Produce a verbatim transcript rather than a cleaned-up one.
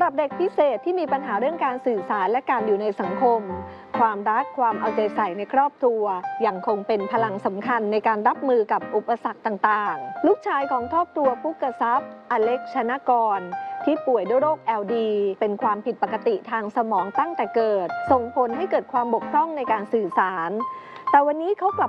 รับเด็กพิเศษที่มีปัญหาเรื่องการสื่อสารและการอยู่ในสังคมความรักความเอาใจใส่ในครอบครัวยังคงเป็นพลังสำคัญในการรับมือกับอุปสรรคต่างๆลูกชายของครอบครัวปุกกะทรัพย์อเล็กชนกรที่ป่วยด้วยโรค แอล ดี เป็นความผิดปกติทางสมองตั้งแต่เกิดส่งผลให้เกิดความบกพร่องในการสื่อสารแต่วันนี้เขากลับ